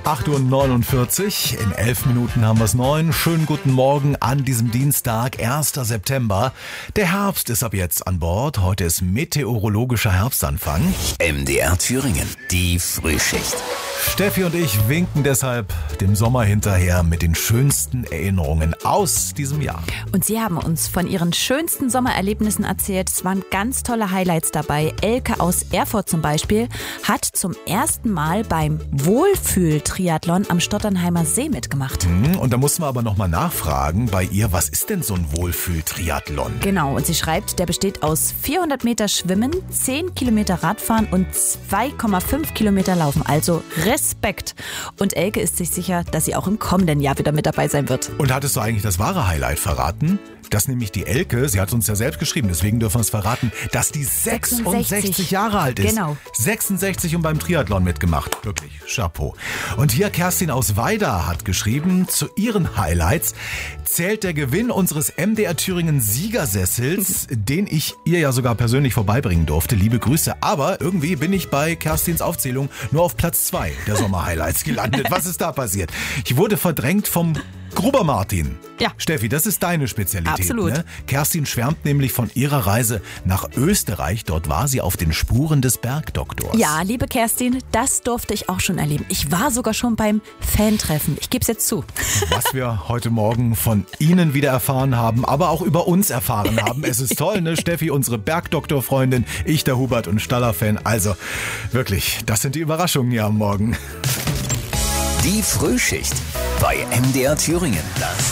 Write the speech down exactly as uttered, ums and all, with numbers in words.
acht Uhr neunundvierzig, in elf Minuten haben wir es neun. Schönen guten Morgen an diesem Dienstag, erster September. Der Herbst ist ab jetzt an Bord. Heute ist meteorologischer Herbstanfang. M D R Thüringen, die Frühschicht. Steffi und ich winken deshalb dem Sommer hinterher mit den schönsten Erinnerungen aus diesem Jahr. Und Sie haben uns von Ihren schönsten Sommererlebnissen erzählt. Es waren ganz tolle Highlights dabei. Elke aus Erfurt zum Beispiel hat zum ersten Mal beim Wohlfühl-Triathlon am Stotternheimer See mitgemacht. Und da mussten wir aber nochmal nachfragen bei ihr, was ist denn so ein Wohlfühl-Triathlon? Genau, und sie schreibt, der besteht aus vierhundert Meter Schwimmen, zehn Kilometer Radfahren und zwei Komma fünf Kilometer Laufen. Also Respekt. Und Elke ist sich sicher, dass sie auch im kommenden Jahr wieder mit dabei sein wird. Und hattest du eigentlich das wahre Highlight verraten? Dass nämlich die Elke, sie hat uns ja selbst geschrieben, deswegen dürfen wir es verraten, dass die sechsundsechzig, sechsundsechzig Jahre alt ist. Genau. sechsundsechzig und beim Triathlon mitgemacht. Wirklich, Chapeau. Und hier Kerstin aus Weida hat geschrieben, zu ihren Highlights zählt der Gewinn unseres M D R Thüringen Siegersessels, den ich ihr ja sogar persönlich vorbeibringen durfte. Liebe Grüße. Aber irgendwie bin ich bei Kerstins Aufzählung nur auf Platz zwei der Sommer-Highlights gelandet. Was ist da passiert? Ich wurde verdrängt vom Gruber Martin. Ja. Steffi, das ist deine Spezialität. Absolut. Ne? Kerstin schwärmt nämlich von ihrer Reise nach Österreich. Dort war sie auf den Spuren des Bergdoktors. Ja, liebe Kerstin, das durfte ich auch schon erleben. Ich war sogar schon beim Fan-Treffen. Ich gebe es jetzt zu. Was wir heute Morgen von Ihnen wieder erfahren haben, aber auch über uns erfahren haben. Es ist toll, ne? Steffi, unsere Bergdoktor-Freundin, ich, der Hubert und Staller-Fan. Also wirklich, das sind die Überraschungen hier am Morgen. Die Frühschicht bei M D R Thüringen.